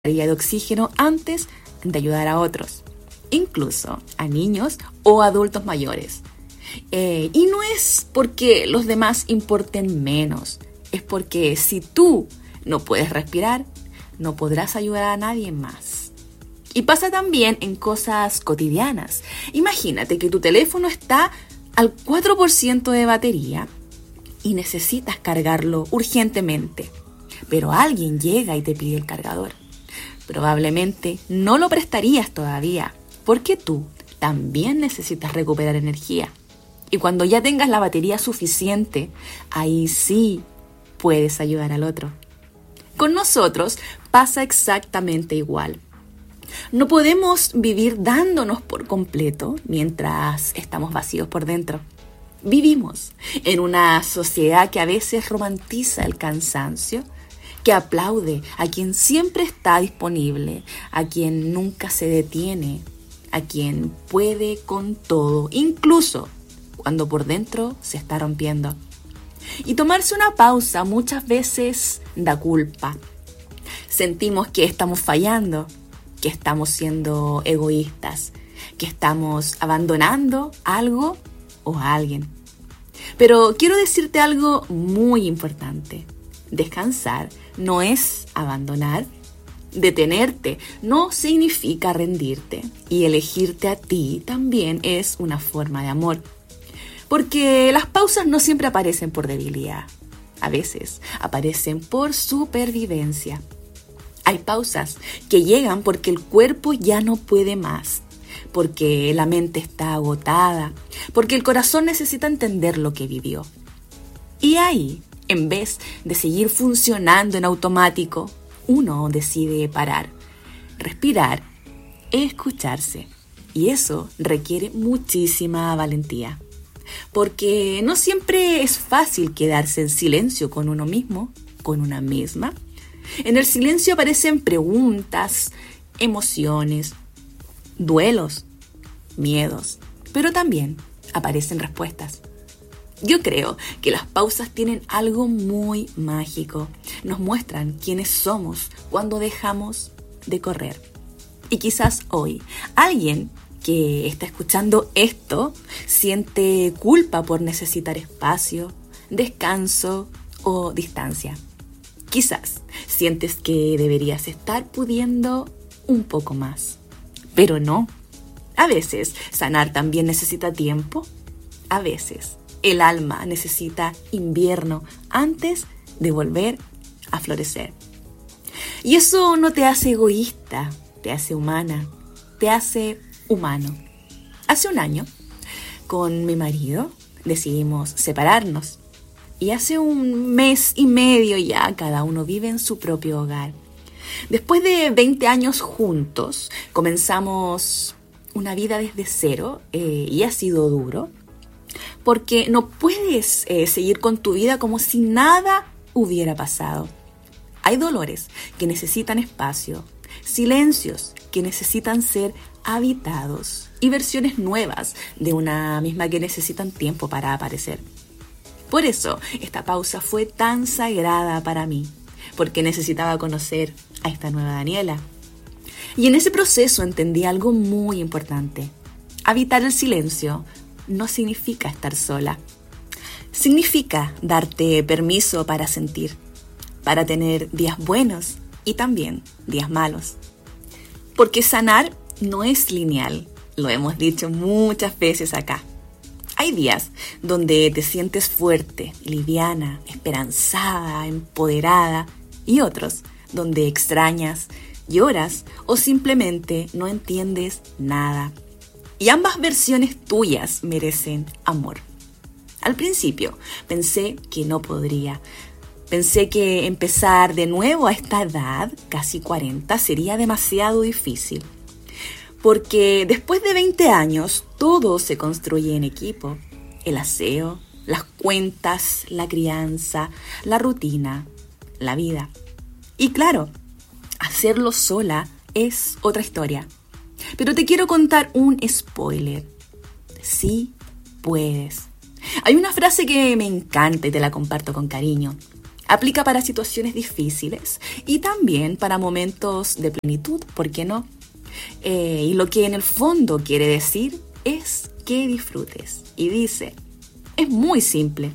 de oxígeno antes de ayudar a otros, incluso a niños o adultos mayores. Y no es porque los demás importen menos, es porque si tú no puedes respirar, no podrás ayudar a nadie más. Y pasa también en cosas cotidianas. Imagínate que tu teléfono está al 4% de batería y necesitas cargarlo urgentemente, pero alguien llega y te pide el cargador. Probablemente no lo prestarías todavía, porque tú también necesitas recuperar energía. Y cuando ya tengas la batería suficiente, ahí sí puedes ayudar al otro. Con nosotros pasa exactamente igual. No podemos vivir dándonos por completo mientras estamos vacíos por dentro. Vivimos en una sociedad que a veces romantiza el cansancio, que aplaude a quien siempre está disponible, a quien nunca se detiene, a quien puede con todo, incluso cuando por dentro se está rompiendo. Y tomarse una pausa muchas veces da culpa. Sentimos que estamos fallando, que estamos siendo egoístas, que estamos abandonando algo o a alguien. Pero quiero decirte algo muy importante. Descansar no es abandonar. Detenerte no significa rendirte. Y elegirte a ti también es una forma de amor. Porque las pausas no siempre aparecen por debilidad. A veces aparecen por supervivencia. Hay pausas que llegan porque el cuerpo ya no puede más, porque la mente está agotada, porque el corazón necesita entender lo que vivió. Y ahí, en vez de seguir funcionando en automático, uno decide parar, respirar, escucharse. Y eso requiere muchísima valentía. Porque no siempre es fácil quedarse en silencio con uno mismo, con una misma. En el silencio aparecen preguntas, emociones, duelos, miedos, pero también aparecen respuestas. Yo creo que las pausas tienen algo muy mágico. Nos muestran quiénes somos cuando dejamos de correr. Y quizás hoy alguien que está escuchando esto siente culpa por necesitar espacio, descanso o distancia. Quizás sientes que deberías estar pudiendo un poco más, pero no. A veces sanar también necesita tiempo. A veces el alma necesita invierno antes de volver a florecer. Y eso no te hace egoísta, te hace humana, te hace humano. Hace un año, con mi marido, decidimos separarnos. Y hace 1 mes y medio ya cada uno vive en su propio hogar. Después de 20 años juntos, comenzamos una vida desde cero y ha sido duro. Porque no puedes seguir con tu vida como si nada hubiera pasado. Hay dolores que necesitan espacio, silencios que necesitan ser habitados y versiones nuevas de una misma que necesitan tiempo para aparecer. Por eso esta pausa fue tan sagrada para mí, porque necesitaba conocer a esta nueva Daniela. Y en ese proceso entendí algo muy importante. Habitar el silencio no significa estar sola. Significa darte permiso para sentir, para tener días buenos y también días malos. Porque sanar no es lineal, lo hemos dicho muchas veces acá. Hay días donde te sientes fuerte, liviana, esperanzada, empoderada y otros donde extrañas, lloras o simplemente no entiendes nada. Y ambas versiones tuyas merecen amor. Al principio pensé que no podría. Pensé que empezar de nuevo a esta edad, casi 40, sería demasiado difícil. Porque después de 20 años, todo se construye en equipo. El aseo, las cuentas, la crianza, la rutina, la vida. Y claro, hacerlo sola es otra historia. Pero te quiero contar un spoiler. Sí puedes. Hay una frase que me encanta y te la comparto con cariño. Aplica para situaciones difíciles y también para momentos de plenitud, ¿por qué no? Y lo que en el fondo quiere decir es que disfrutes. Y dice, es muy simple.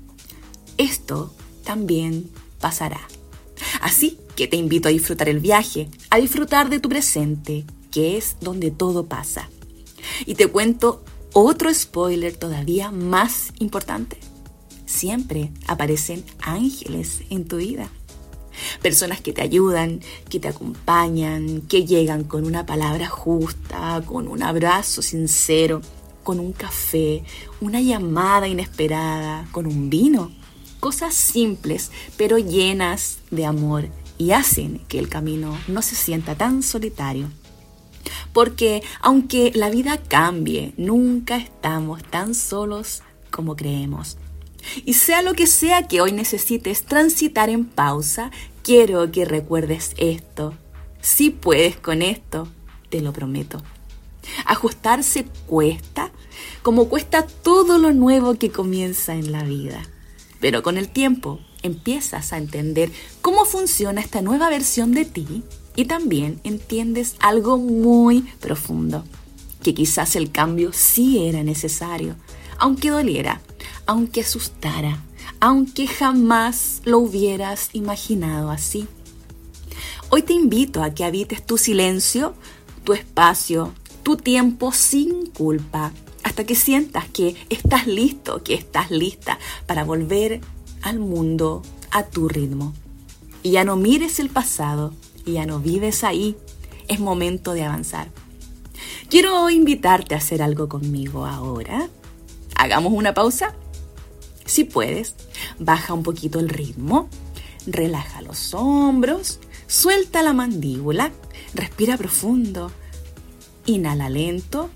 Esto también pasará. Así que te invito a disfrutar el viaje, a disfrutar de tu presente, que es donde todo pasa. Y te cuento otro spoiler todavía más importante. Siempre aparecen ángeles en tu vida. Personas que te ayudan, que te acompañan, que llegan con una palabra justa, con un abrazo sincero, con un café, una llamada inesperada, con un vino. Cosas simples, pero llenas de amor y hacen que el camino no se sienta tan solitario. Porque aunque la vida cambie, nunca estamos tan solos como creemos. Y sea lo que sea que hoy necesites transitar en pausa, quiero que recuerdes esto. Si puedes con esto, te lo prometo. Ajustarse cuesta, como cuesta todo lo nuevo que comienza en la vida. Pero con el tiempo empiezas a entender cómo funciona esta nueva versión de ti y también entiendes algo muy profundo, que quizás el cambio sí era necesario, aunque doliera, aunque asustara, aunque jamás lo hubieras imaginado así. Hoy te invito a que habites tu silencio, tu espacio, tu tiempo sin culpa, hasta que sientas que estás listo, que estás lista para volver al mundo a tu ritmo. Y ya no mires el pasado, y ya no vives ahí. Es momento de avanzar. Quiero invitarte a hacer algo conmigo ahora. Hagamos una pausa. Si puedes, baja un poquito el ritmo, relaja los hombros, suelta la mandíbula, respira profundo, inhala lento,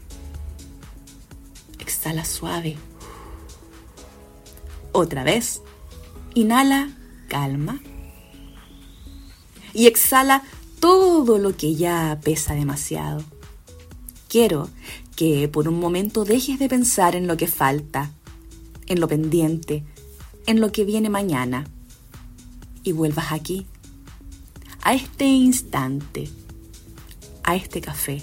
exhala suave. Otra vez, inhala, calma y exhala todo lo que ya pesa demasiado. Quiero que por un momento dejes de pensar en lo que falta, en lo pendiente, en lo que viene mañana y vuelvas aquí, a este instante, a este café,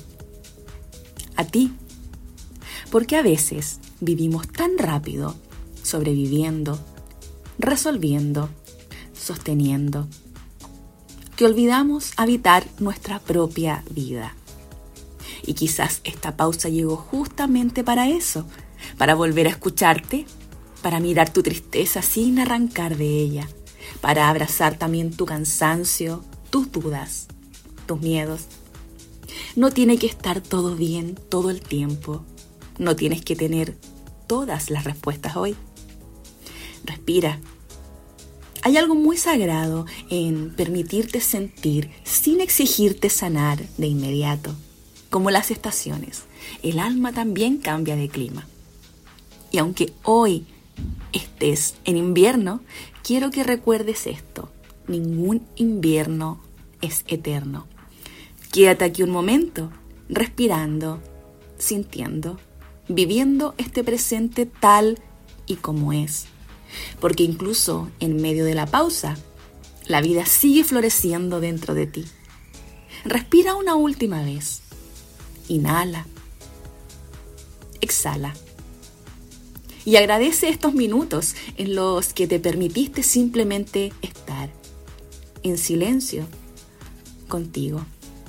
a ti. Porque a veces vivimos tan rápido, sobreviviendo, resolviendo, sosteniendo, que olvidamos habitar nuestra propia vida. Y quizás esta pausa llegó justamente para eso, para volver a escucharte, para mirar tu tristeza sin arrancar de ella, para abrazar también tu cansancio, tus dudas, tus miedos. No tiene que estar todo bien todo el tiempo. No tienes que tener todas las respuestas hoy. Respira. Hay algo muy sagrado en permitirte sentir sin exigirte sanar de inmediato. Como las estaciones, el alma también cambia de clima. Y aunque hoy estés en invierno, quiero que recuerdes esto. Ningún invierno es eterno. Quédate aquí un momento, respirando, sintiendo, viviendo este presente tal y como es. Porque incluso en medio de la pausa, la vida sigue floreciendo dentro de ti. Respira una última vez. Inhala. Exhala. Y agradece estos minutos en los que te permitiste simplemente estar en silencio contigo.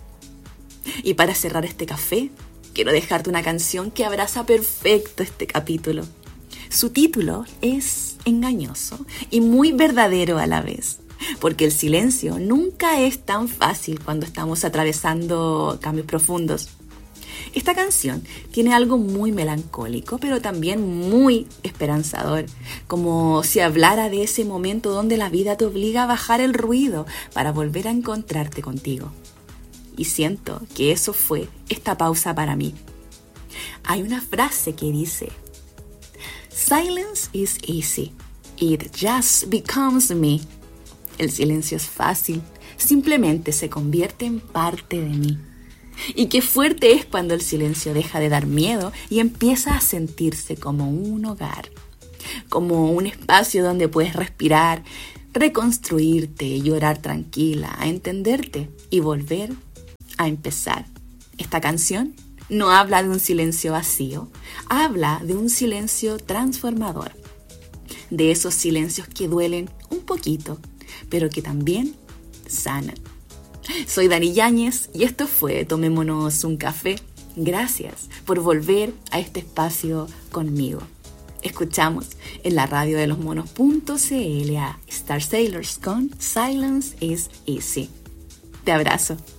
Y para cerrar este café, quiero dejarte una canción que abraza perfecto este capítulo. Su título es engañoso y muy verdadero a la vez, porque el silencio nunca es tan fácil cuando estamos atravesando cambios profundos. Esta canción tiene algo muy melancólico, pero también muy esperanzador, como si hablara de ese momento donde la vida te obliga a bajar el ruido para volver a encontrarte contigo. Y siento que eso fue esta pausa para mí. Hay una frase que dice: "Silence is easy. It just becomes me." El silencio es fácil, simplemente se convierte en parte de mí. Y qué fuerte es cuando el silencio deja de dar miedo y empieza a sentirse como un hogar, como un espacio donde puedes respirar, reconstruirte, llorar tranquila, a entenderte y volver a empezar. Esta canción no habla de un silencio vacío, habla de un silencio transformador, de esos silencios que duelen un poquito, pero que también sanan. Soy Dani Yáñez y esto fue Tomémonos un café. Gracias por volver a este espacio conmigo. Escuchamos en la radio de los monos.cl a Star Sailors con Silence is Easy. Te abrazo.